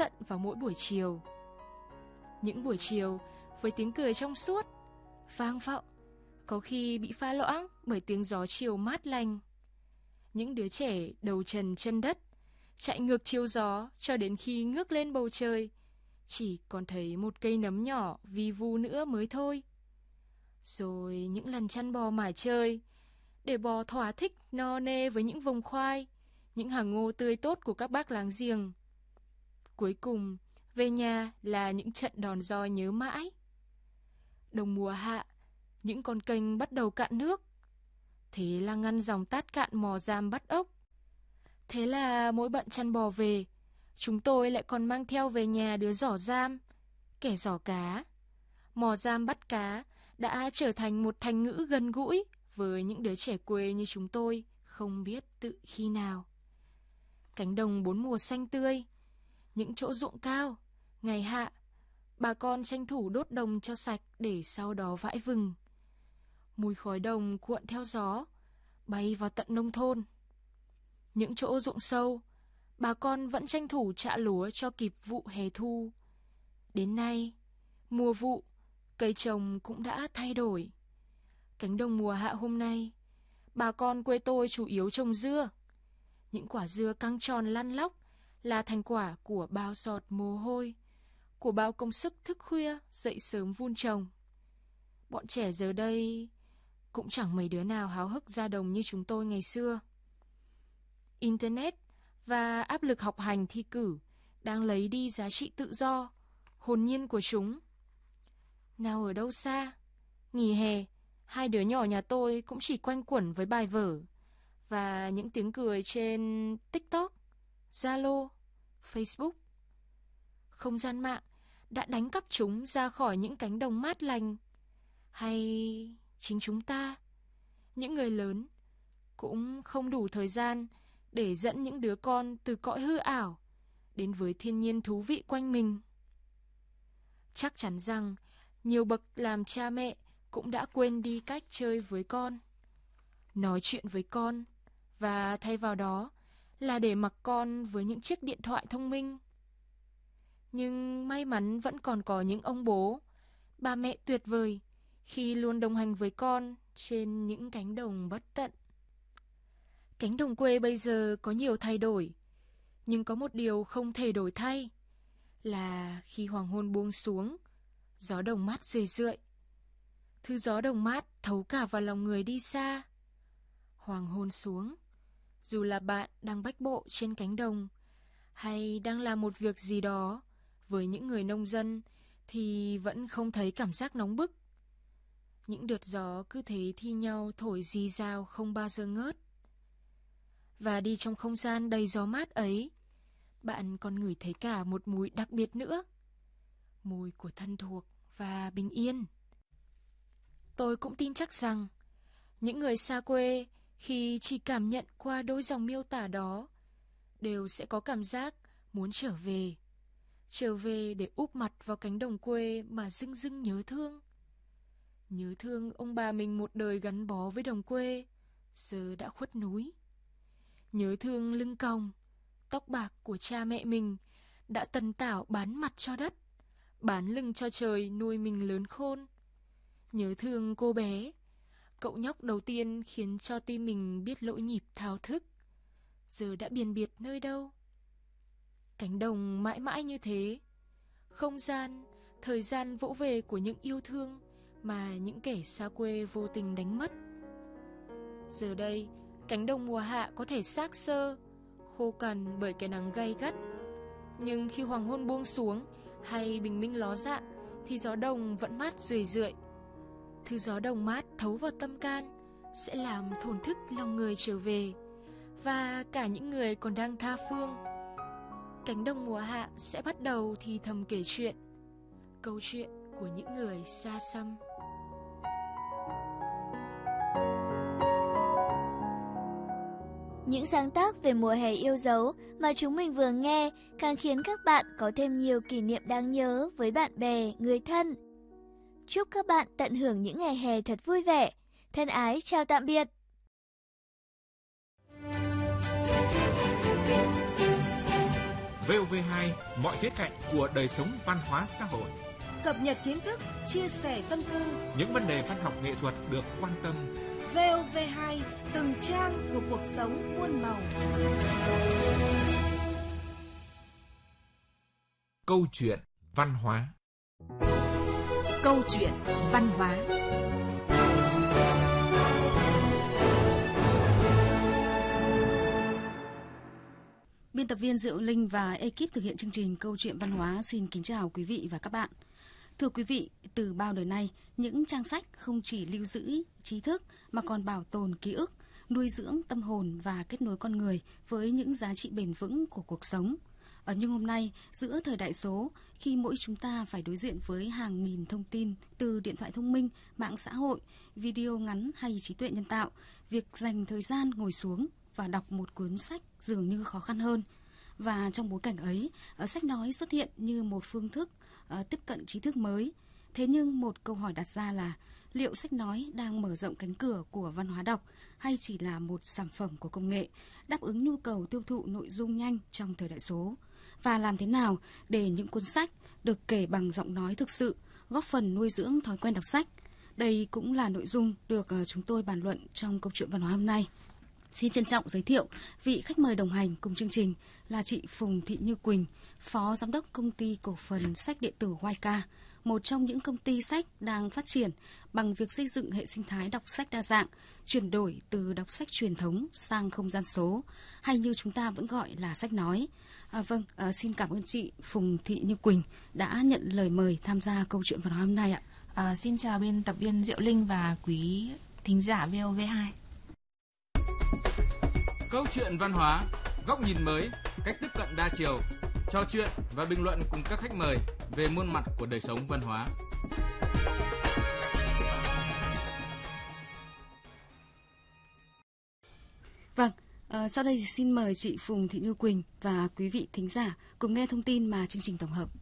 tận vào mỗi buổi chiều. Những buổi chiều với tiếng cười trong suốt, vang vọng, có khi bị pha loãng bởi tiếng gió chiều mát lành. Những đứa trẻ đầu trần chân đất, chạy ngược chiều gió cho đến khi ngước lên bầu trời, chỉ còn thấy một cây nấm nhỏ vi vu nữa mới thôi. Rồi những lần chăn bò mải chơi, để bò thỏa thích no nê với những vòng khoai, những hàng ngô tươi tốt của các bác láng giềng. Cuối cùng, về nhà là những trận đòn roi nhớ mãi. Đầu mùa hạ, những con kênh bắt đầu cạn nước. Thế là ngăn dòng Tát Cạn mò giam bắt ốc. Thế là mỗi bận chăn bò về, chúng tôi lại còn mang theo về nhà đứa giỏ giam, kẻ giỏ cá. Mò giam bắt cá đã trở thành một thành ngữ gần gũi với những đứa trẻ quê như chúng tôi không biết tự khi nào. Cánh đồng bốn mùa xanh tươi, những chỗ ruộng cao, ngày hạ, bà con tranh thủ đốt đồng cho sạch để sau đó vãi vừng. Mùi khói đồng cuộn theo gió, bay vào tận nông thôn. Những chỗ ruộng sâu, bà con vẫn tranh thủ chạ lúa cho kịp vụ hè thu. Đến nay, mùa vụ, cây trồng cũng đã thay đổi. Cánh đồng mùa hạ hôm nay, bà con quê tôi chủ yếu trồng dưa. Những quả dưa căng tròn lăn lóc là thành quả của bao giọt mồ hôi, của bao công sức thức khuya dậy sớm vun trồng. Bọn trẻ giờ đây cũng chẳng mấy đứa nào háo hức ra đồng như chúng tôi ngày xưa. Internet và áp lực học hành thi cử đang lấy đi giá trị tự do, hồn nhiên của chúng. Nào ở đâu xa, nghỉ hè, hai đứa nhỏ nhà tôi cũng chỉ quanh quẩn với bài vở và những tiếng cười trên TikTok, Zalo, Facebook. Không gian mạng đã đánh cắp chúng ra khỏi những cánh đồng mát lành. Hay chính chúng ta, những người lớn, cũng không đủ thời gian để dẫn những đứa con từ cõi hư ảo đến với thiên nhiên thú vị quanh mình. Chắc chắn rằng nhiều bậc làm cha mẹ cũng đã quên đi cách chơi với con, nói chuyện với con, và thay vào đó là để mặc con với những chiếc điện thoại thông minh. Nhưng may mắn vẫn còn có những ông bố, bà mẹ tuyệt vời khi luôn đồng hành với con trên những cánh đồng bất tận. Cánh đồng quê bây giờ có nhiều thay đổi, nhưng có một điều không thể đổi thay là khi hoàng hôn buông xuống, gió đồng mát rười rượi. Thứ gió đồng mát thấu cả vào lòng người đi xa. Hoàng hôn xuống, dù là bạn đang bách bộ trên cánh đồng hay đang làm một việc gì đó với những người nông dân thì vẫn không thấy cảm giác nóng bức. Những đợt gió cứ thế thi nhau thổi rì rào không bao giờ ngớt. Và đi trong không gian đầy gió mát ấy, bạn còn ngửi thấy cả một mùi đặc biệt nữa. Mùi của thân thuộc và bình yên. Tôi cũng tin chắc rằng những người xa quê khi chỉ cảm nhận qua đôi dòng miêu tả đó đều sẽ có cảm giác muốn trở về. Trở về để úp mặt vào cánh đồng quê mà dưng dưng nhớ thương. Nhớ thương ông bà mình một đời gắn bó với đồng quê, giờ đã khuất núi. Nhớ thương lưng còng, tóc bạc của cha mẹ mình đã tần tảo bán mặt cho đất, bán lưng cho trời nuôi mình lớn khôn. Nhớ thương cô bé, cậu nhóc đầu tiên khiến cho tim mình biết lỗi nhịp thao thức, giờ đã biền biệt nơi đâu. Cánh đồng mãi mãi như thế, không gian, thời gian vỗ về của những yêu thương mà những kẻ xa quê vô tình đánh mất. Giờ đây, cánh đồng mùa hạ có thể xác xơ, khô cằn bởi cái nắng gay gắt. Nhưng khi hoàng hôn buông xuống hay bình minh ló dạng thì gió đồng vẫn mát rười rượi. Thứ gió đồng mát thấu vào tâm can sẽ làm thổn thức lòng người trở về, và cả những người còn đang tha phương. Cánh đồng mùa hạ sẽ bắt đầu thì thầm kể chuyện, câu chuyện của những người xa xăm. Những sáng tác về mùa hè yêu dấu mà chúng mình vừa nghe càng khiến các bạn có thêm nhiều kỷ niệm đáng nhớ với bạn bè, người thân. Chúc các bạn tận hưởng những ngày hè thật vui vẻ. Thân ái chào tạm biệt! VOV2, mọi khía cạnh của đời sống văn hóa xã hội. Cập nhật kiến thức, chia sẻ tâm tư. Những vấn đề văn học nghệ thuật được quan tâm. VOV2, từng trang của cuộc sống muôn màu. Câu chuyện văn hóa. Câu chuyện văn hóa. Biên tập viên Diệu Linh và ekip thực hiện chương trình Câu chuyện văn hóa xin kính chào quý vị và các bạn. Thưa quý vị, từ bao đời nay, những trang sách không chỉ lưu giữ trí thức mà còn bảo tồn ký ức, nuôi dưỡng tâm hồn và kết nối con người với những giá trị bền vững của cuộc sống. Nhưng hôm nay, giữa thời đại số, khi mỗi chúng ta phải đối diện với hàng nghìn thông tin từ điện thoại thông minh, mạng xã hội, video ngắn hay trí tuệ nhân tạo, việc dành thời gian ngồi xuống và đọc một cuốn sách dường như khó khăn hơn. Và trong bối cảnh ấy, sách nói xuất hiện như một phương thức tiếp cận trí thức mới. Thế nhưng một câu hỏi đặt ra là liệu sách nói đang mở rộng cánh cửa của văn hóa đọc hay chỉ là một sản phẩm của công nghệ, đáp ứng nhu cầu tiêu thụ nội dung nhanh trong thời đại số? Và làm thế nào để những cuốn sách được kể bằng giọng nói thực sự, góp phần nuôi dưỡng thói quen đọc sách? Đây cũng là nội dung được chúng tôi bàn luận trong câu chuyện văn hóa hôm nay. Xin trân trọng giới thiệu vị khách mời đồng hành cùng chương trình là chị Phùng Thị Như Quỳnh, Phó Giám đốc Công ty Cổ phần Sách Điện tử Wayca, một trong những công ty sách đang phát triển bằng việc xây dựng hệ sinh thái đọc sách đa dạng, chuyển đổi từ đọc sách truyền thống sang không gian số, hay như chúng ta vẫn gọi là sách nói. Xin cảm ơn chị Phùng Thị Như Quỳnh đã nhận lời mời tham gia câu chuyện văn hóa hôm nay ạ. Xin chào biên tập viên Diệu Linh và quý thính giả VOV2. Câu chuyện văn hóa, góc nhìn mới, cách tiếp cận đa chiều, trò chuyện và bình luận cùng các khách mời về muôn mặt của đời sống văn hóa. Vâng, sau đây thì xin mời chị Phùng Thị Như Quỳnh và quý vị thính giả cùng nghe thông tin mà chương trình tổng hợp.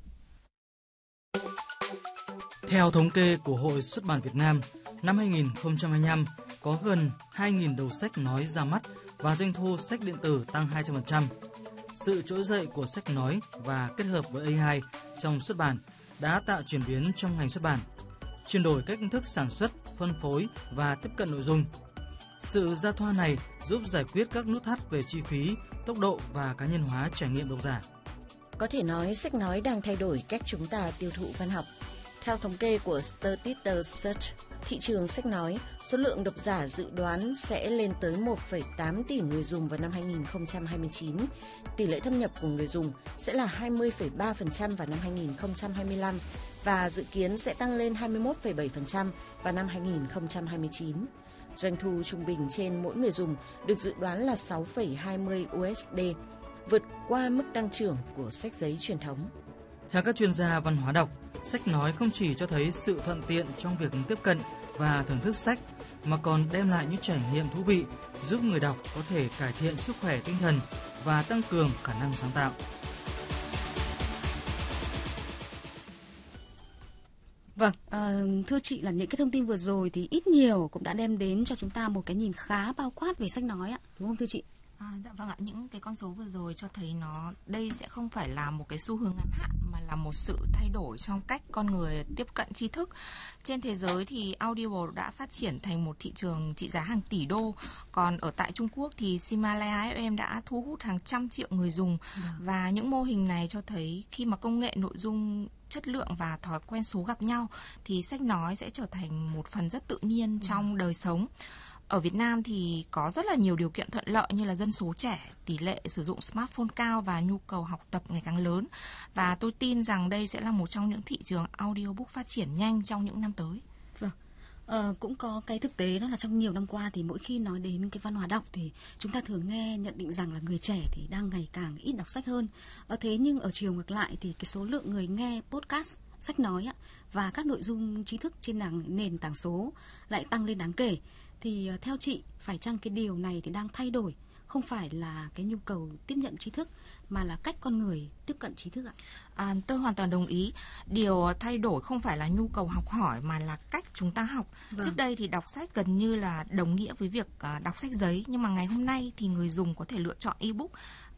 Theo thống kê của Hội Xuất bản Việt Nam, năm 2025 có gần 2.000 đầu sách nói ra mắt và doanh thu sách điện tử tăng 200%. Sự trỗi dậy của sách nói và kết hợp với AI trong xuất bản đã tạo chuyển biến trong ngành xuất bản, chuyển đổi cách thức sản xuất, phân phối và tiếp cận nội dung. Sự giao thoa này giúp giải quyết các nút thắt về chi phí, tốc độ và cá nhân hóa trải nghiệm độc giả. Có thể nói sách nói đang thay đổi cách chúng ta tiêu thụ văn học. Theo thống kê của Statista Search, thị trường sách nói, số lượng độc giả dự đoán sẽ lên tới 1,8 tỷ người dùng vào năm 2029. Tỷ lệ thâm nhập của người dùng sẽ là 20,3% vào năm 2025 và dự kiến sẽ tăng lên 21,7% vào năm 2029. Doanh thu trung bình trên mỗi người dùng được dự đoán là 6,20 USD, vượt qua mức tăng trưởng của sách giấy truyền thống. Theo các chuyên gia văn hóa đọc, sách nói không chỉ cho thấy sự thuận tiện trong việc tiếp cận và thưởng thức sách, mà còn đem lại những trải nghiệm thú vị, giúp người đọc có thể cải thiện sức khỏe tinh thần và tăng cường khả năng sáng tạo. Vâng, thưa chị là những cái thông tin vừa rồi thì ít nhiều cũng đã đem đến cho chúng ta một cái nhìn khá bao quát về sách nói ạ, đúng không thưa chị? Dạ vâng ạ, những cái con số vừa rồi cho thấy đây sẽ không phải là một cái xu hướng ngắn hạn mà là một sự thay đổi trong cách con người tiếp cận tri thức. Trên thế giới thì Audible đã phát triển thành một thị trường trị giá hàng tỷ đô, còn ở tại Trung Quốc thì Himalaya FM đã thu hút hàng trăm triệu người dùng. Và những mô hình này cho thấy khi mà công nghệ, nội dung, chất lượng và thói quen số gặp nhau thì sách nói sẽ trở thành một phần rất tự nhiên trong đời sống. Ở Việt Nam thì có rất là nhiều điều kiện thuận lợi như là dân số trẻ, tỷ lệ sử dụng smartphone cao và nhu cầu học tập ngày càng lớn. Và tôi tin rằng đây sẽ là một trong những thị trường audiobook phát triển nhanh trong những năm tới. Vâng, cũng có cái thực tế đó là trong nhiều năm qua thì mỗi khi nói đến cái văn hóa đọc thì chúng ta thường nghe nhận định rằng là người trẻ thì đang ngày càng ít đọc sách hơn. Thế nhưng ở chiều ngược lại thì cái số lượng người nghe podcast, sách nói và các nội dung trí thức trên nền tảng số lại tăng lên đáng kể. Thì theo chị, phải chăng cái điều này thì đang thay đổi không phải là cái nhu cầu tiếp nhận trí thức mà là cách con người tiếp cận trí thức ạ? Tôi hoàn toàn đồng ý. Điều thay đổi không phải là nhu cầu học hỏi mà là cách chúng ta học. Trước đây thì đọc sách gần như là đồng nghĩa với việc đọc sách giấy, nhưng mà ngày hôm nay thì người dùng có thể lựa chọn ebook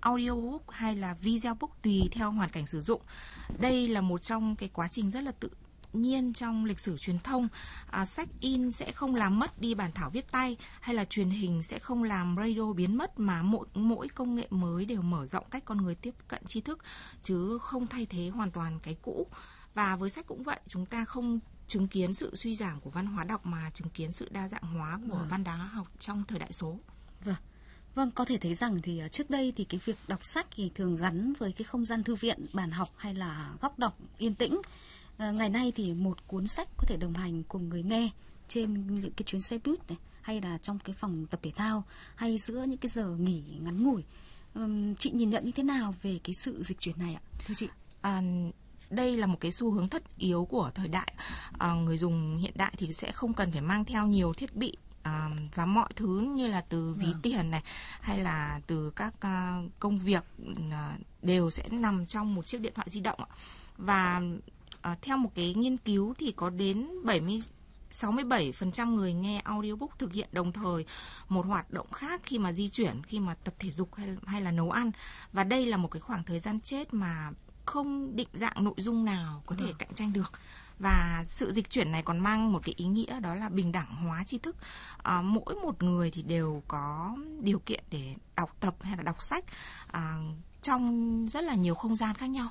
audiobook hay là video book tùy theo hoàn cảnh sử dụng. Đây là một trong cái quá trình rất là tự nhiên trong lịch sử truyền thông. Sách in sẽ không làm mất đi bản thảo viết tay, hay là truyền hình sẽ không làm radio biến mất, mà mỗi công nghệ mới đều mở rộng cách con người tiếp cận tri thức, chứ không thay thế hoàn toàn cái cũ. Và với sách cũng vậy, chúng ta không chứng kiến sự suy giảm của văn hóa đọc mà chứng kiến sự đa dạng hóa của văn hóa học trong thời đại số. Vâng, có thể thấy rằng thì trước đây thì cái việc đọc sách thì thường gắn với cái không gian thư viện, bàn học hay là góc đọc yên tĩnh. Ngày nay thì một cuốn sách có thể đồng hành cùng người nghe trên những cái chuyến xe buýt này, hay là trong cái phòng tập thể thao, hay giữa những cái giờ nghỉ ngắn ngủi. Chị nhìn nhận như thế nào về cái sự dịch chuyển này ạ, thưa chị? Đây là một cái xu hướng tất yếu của thời đại. Người dùng hiện đại thì sẽ không cần phải mang theo nhiều thiết bị và mọi thứ như là từ ví tiền này hay là từ các công việc đều sẽ nằm trong một chiếc điện thoại di động. Và theo một cái nghiên cứu thì có đến 67% người nghe audiobook thực hiện đồng thời một hoạt động khác khi mà di chuyển, khi mà tập thể dục hay là nấu ăn. Và đây là một cái khoảng thời gian chết mà không định dạng nội dung nào có thể cạnh tranh được. Và sự dịch chuyển này còn mang một cái ý nghĩa, đó là bình đẳng hóa tri thức. Mỗi một người thì đều có điều kiện để đọc tập hay là đọc sách trong rất là nhiều không gian khác nhau.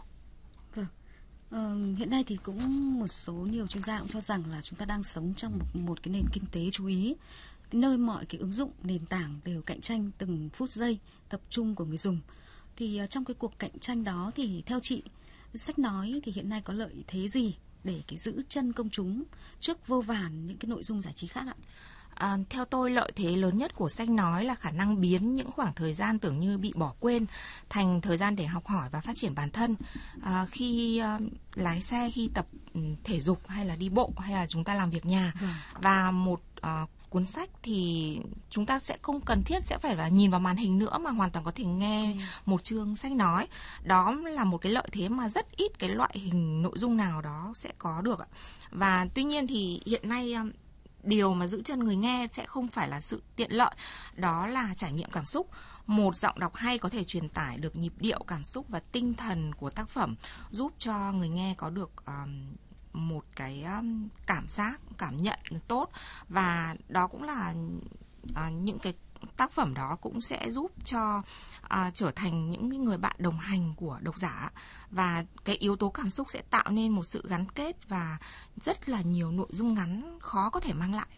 Hiện nay thì cũng nhiều chuyên gia cũng cho rằng là chúng ta đang sống trong một cái nền kinh tế chú ý, nơi mọi cái ứng dụng nền tảng đều cạnh tranh từng phút giây tập trung của người dùng. Thì trong cái cuộc cạnh tranh đó thì theo chị, sách nói thì hiện nay có lợi thế gì để cái giữ chân công chúng trước vô vàn những cái nội dung giải trí khác ạ? Theo tôi, lợi thế lớn nhất của sách nói là khả năng biến những khoảng thời gian tưởng như bị bỏ quên thành thời gian để học hỏi và phát triển bản thân. Khi lái xe, khi tập thể dục hay là đi bộ hay là chúng ta làm việc nhà. Và một cuốn sách thì chúng ta sẽ không cần thiết sẽ phải là nhìn vào màn hình nữa, mà hoàn toàn có thể nghe một chương sách nói. Đó là một cái lợi thế mà rất ít cái loại hình nội dung nào đó sẽ có được. Và tuy nhiên thì hiện nay điều mà giữ chân người nghe sẽ không phải là sự tiện lợi, đó là trải nghiệm cảm xúc. Một giọng đọc hay có thể truyền tải được nhịp điệu, cảm xúc và tinh thần của tác phẩm, giúp cho người nghe có được một cái cảm nhận tốt. Và đó cũng là những cái tác phẩm đó cũng sẽ giúp cho trở thành những người bạn đồng hành của độc giả. Và cái yếu tố cảm xúc sẽ tạo nên một sự gắn kết và rất là nhiều nội dung ngắn khó có thể mang lại.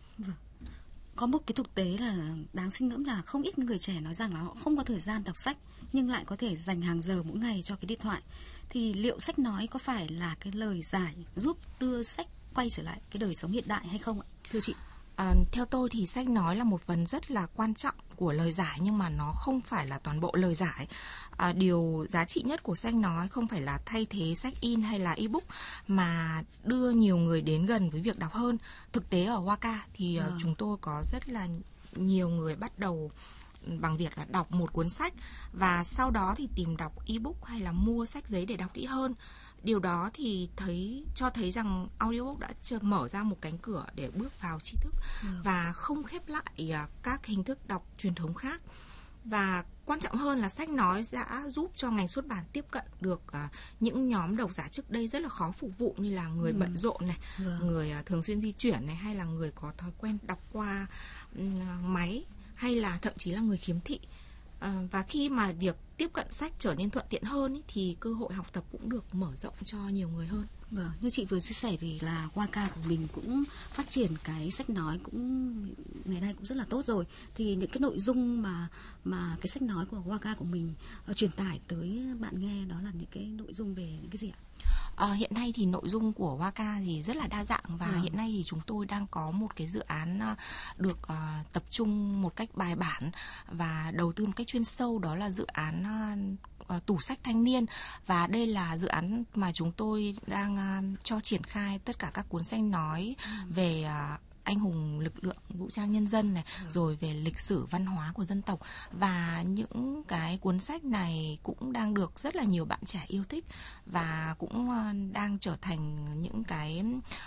Có một cái thực tế là đáng suy ngẫm là không ít người trẻ nói rằng là họ không có thời gian đọc sách nhưng lại có thể dành hàng giờ mỗi ngày cho cái điện thoại. Thì liệu sách nói có phải là cái lời giải giúp đưa sách quay trở lại cái đời sống hiện đại hay không ạ, thưa chị? Theo tôi thì sách nói là một phần rất là quan trọng của lời giải, nhưng mà nó không phải là toàn bộ lời giải. Điều giá trị nhất của sách nói không phải là thay thế sách in hay là ebook, mà đưa nhiều người đến gần với việc đọc hơn. Thực tế ở Waka thì chúng tôi có rất là nhiều người bắt đầu bằng việc là đọc một cuốn sách và sau đó thì tìm đọc ebook hay là mua sách giấy để đọc kỹ hơn. Điều đó thì cho thấy rằng audiobook đã mở ra một cánh cửa để bước vào tri thức và không khép lại các hình thức đọc truyền thống khác. Và quan trọng hơn là sách nói đã giúp cho ngành xuất bản tiếp cận được những nhóm độc giả trước đây rất là khó phục vụ, như là người bận rộn này, người thường xuyên di chuyển này, hay là người có thói quen đọc qua máy, hay là thậm chí là người khiếm thị. Và khi mà việc tiếp cận sách trở nên thuận tiện hơn thì cơ hội học tập cũng được mở rộng cho nhiều người hơn. Như chị vừa chia sẻ thì là Waka của mình cũng phát triển cái sách nói cũng ngày nay cũng rất là tốt rồi. Thì những cái nội dung mà cái sách nói của Waka của mình truyền tải tới bạn nghe đó là những cái nội dung về những cái gì ạ? Hiện nay thì nội dung của Waka thì rất là đa dạng và hiện nay thì chúng tôi đang có một cái dự án được tập trung một cách bài bản và đầu tư một cách chuyên sâu, đó là dự án tủ sách thanh niên. Và đây là dự án mà chúng tôi đang cho triển khai tất cả các cuốn sách nói về anh hùng lực lượng vũ trang nhân dân này, rồi về lịch sử văn hóa của dân tộc. Và những cái cuốn sách này cũng đang được rất là nhiều bạn trẻ yêu thích và cũng đang trở thành những cái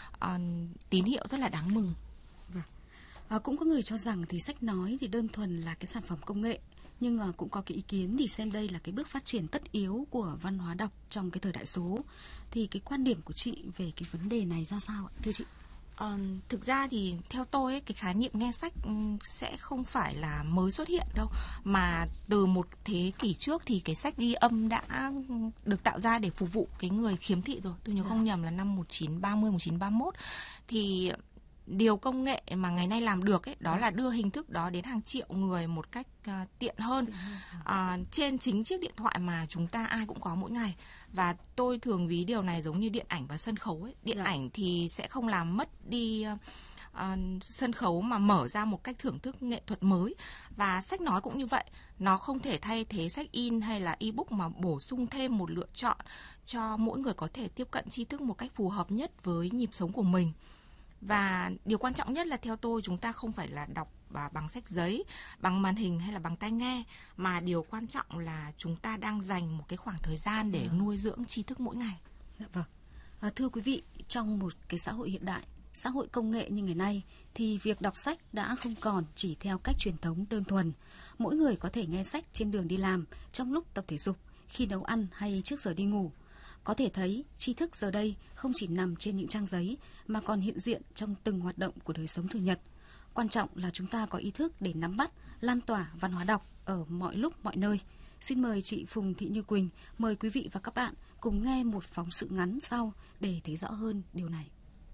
tín hiệu rất là đáng mừng. Cũng có người cho rằng thì sách nói thì đơn thuần là cái sản phẩm công nghệ, Nhưng cũng có cái ý kiến thì xem đây là cái bước phát triển tất yếu của văn hóa đọc trong cái thời đại số. Thì cái quan điểm của chị về cái vấn đề này ra sao ạ, thưa chị? Thực ra thì theo tôi ấy, cái khái niệm nghe sách sẽ không phải là mới xuất hiện đâu, mà từ một thế kỷ trước thì cái sách ghi âm đã được tạo ra để phục vụ cái người khiếm thị rồi. Tôi nhớ không nhầm là năm 1930, 1931. Thì điều công nghệ mà ngày nay làm được ấy, đó là đưa hình thức đó đến hàng triệu người một cách tiện hơn trên chính chiếc điện thoại mà chúng ta ai cũng có mỗi ngày. Và tôi thường ví điều này giống như điện ảnh và sân khấu ấy. Điện ảnh thì sẽ không làm mất đi sân khấu mà mở ra một cách thưởng thức nghệ thuật mới. Và sách nói cũng như vậy, nó không thể thay thế sách in hay là ebook mà bổ sung thêm một lựa chọn cho mỗi người có thể tiếp cận tri thức một cách phù hợp nhất với nhịp sống của mình. Và điều quan trọng nhất là theo tôi, chúng ta không phải là đọc bằng sách giấy, bằng màn hình hay là bằng tai nghe, mà điều quan trọng là chúng ta đang dành một cái khoảng thời gian để nuôi dưỡng tri thức mỗi ngày. Dạ vâng. Thưa quý vị, trong một cái xã hội hiện đại, xã hội công nghệ như ngày nay, thì việc đọc sách đã không còn chỉ theo cách truyền thống đơn thuần. Mỗi người có thể nghe sách trên đường đi làm, trong lúc tập thể dục, khi nấu ăn hay trước giờ đi ngủ. Có thể thấy, tri thức giờ đây không chỉ nằm trên những trang giấy mà còn hiện diện trong từng hoạt động của đời sống thường nhật. Quan trọng là chúng ta có ý thức để nắm bắt, lan tỏa văn hóa đọc ở mọi lúc, mọi nơi. Xin mời chị Phùng Thị Như Quỳnh, mời quý vị và các bạn cùng nghe một phóng sự ngắn sau để thấy rõ hơn điều này.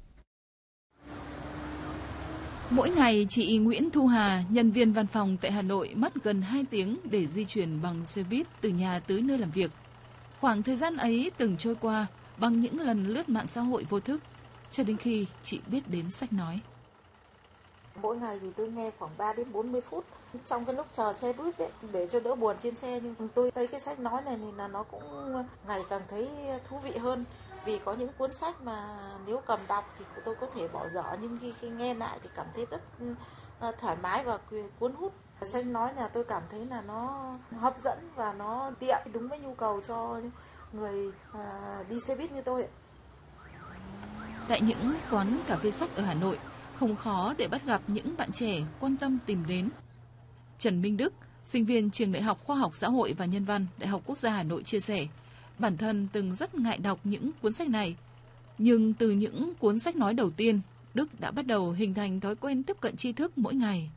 Mỗi ngày, chị Nguyễn Thu Hà, nhân viên văn phòng tại Hà Nội mất gần 2 tiếng để di chuyển bằng xe buýt từ nhà tới nơi làm việc. Khoảng thời gian ấy từng trôi qua bằng những lần lướt mạng xã hội vô thức, cho đến khi chị biết đến sách nói. Mỗi ngày thì tôi nghe khoảng 3 đến 40 phút. Trong cái lúc chờ xe buýt ấy, để cho đỡ buồn trên xe, nhưng tôi thấy cái sách nói này thì là nó cũng ngày càng thấy thú vị hơn. Vì có những cuốn sách mà nếu cầm đọc thì tôi có thể bỏ dở, nhưng khi nghe lại thì cảm thấy rất thoải mái và cuốn hút. Sách nói là tôi cảm thấy là nó hấp dẫn và nó tiện, đúng với nhu cầu cho người đi xe buýt như tôi. Tại những quán cà phê sách ở Hà Nội, không khó để bắt gặp những bạn trẻ quan tâm tìm đến. Trần Minh Đức, sinh viên trường Đại học Khoa học Xã hội và Nhân văn, Đại học Quốc gia Hà Nội chia sẻ, bản thân từng rất ngại đọc những cuốn sách này. Nhưng từ những cuốn sách nói đầu tiên, Đức đã bắt đầu hình thành thói quen tiếp cận tri thức mỗi ngày.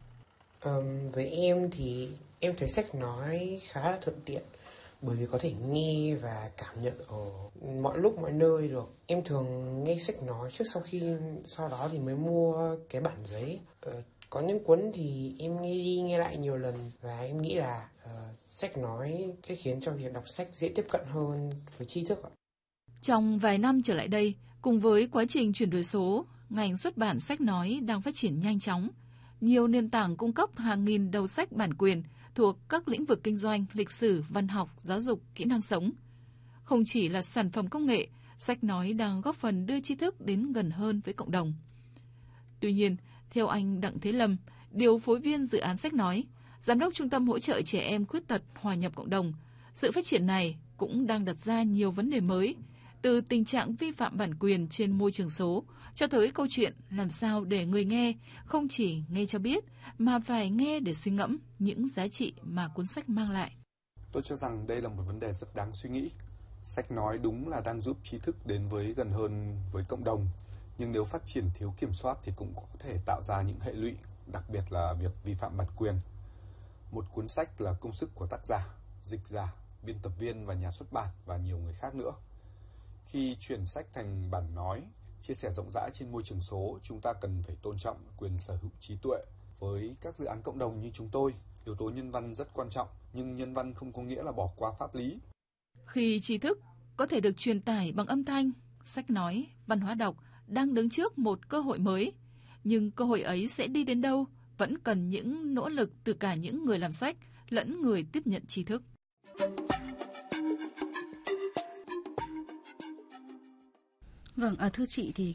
Với em thì em thấy sách nói khá là thuận tiện, bởi vì có thể nghe và cảm nhận ở mọi lúc mọi nơi được. Em thường nghe sách nói trước sau đó thì mới mua cái bản giấy. Có những cuốn thì em nghe đi nghe lại nhiều lần, và em nghĩ là sách nói sẽ khiến cho việc đọc sách dễ tiếp cận hơn với tri thức. Trong vài năm trở lại đây, cùng với quá trình chuyển đổi số, ngành xuất bản sách nói đang phát triển nhanh chóng. Nhiều nền tảng cung cấp hàng nghìn đầu sách bản quyền thuộc các lĩnh vực kinh doanh, lịch sử, văn học, giáo dục, kỹ năng sống. Không chỉ là sản phẩm công nghệ, sách nói đang góp phần đưa tri thức đến gần hơn với cộng đồng. Tuy nhiên, theo anh Đặng Thế Lâm, điều phối viên dự án sách nói, giám đốc Trung tâm hỗ trợ trẻ em khuyết tật hòa nhập cộng đồng, sự phát triển này cũng đang đặt ra nhiều vấn đề mới, từ tình trạng vi phạm bản quyền trên môi trường số cho tới câu chuyện làm sao để người nghe không chỉ nghe cho biết mà phải nghe để suy ngẫm những giá trị mà cuốn sách mang lại. Tôi cho rằng đây là một vấn đề rất đáng suy nghĩ. Sách nói đúng là đang giúp trí thức đến gần hơn với cộng đồng, nhưng nếu phát triển thiếu kiểm soát thì cũng có thể tạo ra những hệ lụy, đặc biệt là việc vi phạm bản quyền. Một cuốn sách là công sức của tác giả, dịch giả, biên tập viên và nhà xuất bản và nhiều người khác nữa. Khi chuyển sách thành bản nói, chia sẻ rộng rãi trên môi trường số, chúng ta cần phải tôn trọng quyền sở hữu trí tuệ. Với các dự án cộng đồng như chúng tôi, yếu tố nhân văn rất quan trọng, nhưng nhân văn không có nghĩa là bỏ qua pháp lý. Khi tri thức có thể được truyền tải bằng âm thanh, sách nói, văn hóa đọc đang đứng trước một cơ hội mới. Nhưng cơ hội ấy sẽ đi đến đâu vẫn cần những nỗ lực từ cả những người làm sách lẫn người tiếp nhận tri thức. Vâng, thưa chị thì